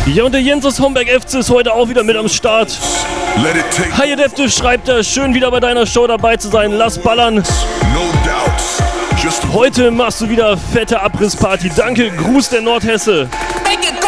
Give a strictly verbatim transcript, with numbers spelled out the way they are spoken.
Ja, und der Jens aus Homberg F C ist heute auch wieder mit am Start. Hi Adeptive, schreibt er, schön wieder bei deiner Show dabei zu sein. Lass ballern. Heute machst du wieder fette Abrissparty. Danke, Gruß der Nordhesse.